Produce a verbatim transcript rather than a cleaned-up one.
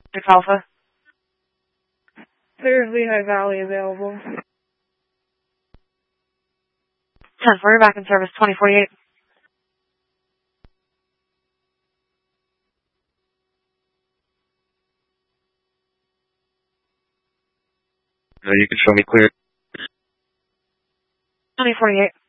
six Alpha. There's Lehigh Valley available. ten four, you're back in service, twenty forty-eight. No, you can show me clear. twenty forty-eight.